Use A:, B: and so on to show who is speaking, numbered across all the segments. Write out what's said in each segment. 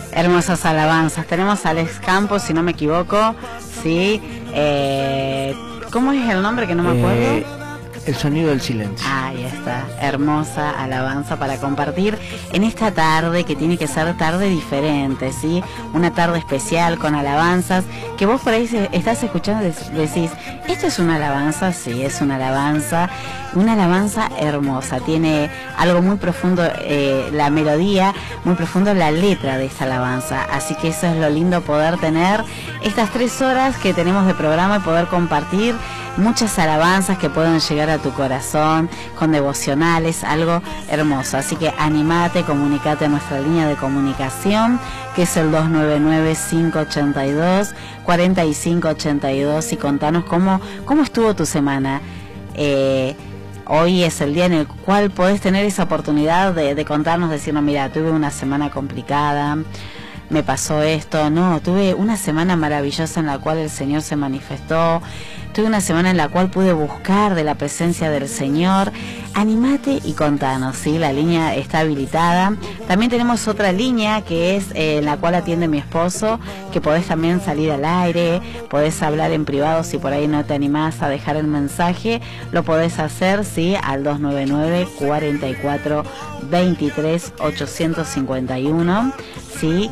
A: Hermosas alabanzas. Tenemos a Alex Campos, si no me equivoco, ¿sí? ¿Cómo es el nombre que no me acuerdo?
B: El sonido del silencio.
A: Ahí está, hermosa alabanza para compartir en esta tarde que tiene que ser tarde diferente, ¿sí? Una tarde especial con alabanzas, que vos por ahí estás escuchando y decís, ¿esto es una alabanza? Sí, es una alabanza hermosa, tiene algo muy profundo, la melodía, muy profundo la letra de esta alabanza, así que eso es lo lindo, poder tener estas 3 horas que tenemos de programa y poder compartir muchas alabanzas que puedan llegar a tu corazón, con devocionales, algo hermoso. Así que animate, comunicate a nuestra línea de comunicación, que es el 299-582-4582, y contanos cómo estuvo tu semana. Hoy es el día en el cual podés tener esa oportunidad de contarnos, decirnos, mira, tuve una semana complicada, me pasó esto, no, tuve una semana maravillosa en la cual el Señor se manifestó, tuve una semana en la cual pude buscar de la presencia del Señor. Animate y contanos, ¿sí? La línea está habilitada. También tenemos otra línea que es en la cual atiende mi esposo, que podés también salir al aire, podés hablar en privado si por ahí no te animás a dejar el mensaje, lo podés hacer, ¿sí? Al 299-44-23-851, ¿sí?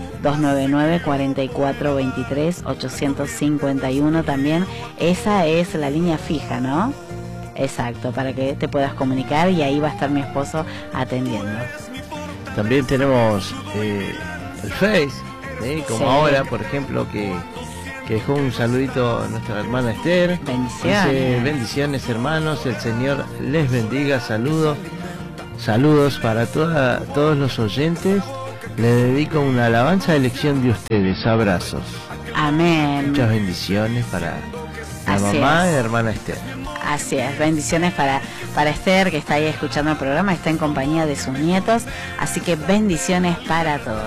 A: 299-44-23-851 también. Esa es la línea fija, ¿no? Exacto, para que te puedas comunicar, y ahí va a estar mi esposo atendiendo.
B: También tenemos el Face, como sí. Ahora, por ejemplo, que dejó un saludito a nuestra hermana Esther.
A: Bendiciones.
B: Dice, bendiciones hermanos, el Señor les bendiga, saludos para todos los oyentes. Le dedico una alabanza de elección de ustedes, abrazos.
A: Amén.
B: Muchas bendiciones para la mamá y hermana Esther.
A: Así es, bendiciones para Esther, que está ahí escuchando el programa, está en compañía de sus nietos, así que bendiciones para todos.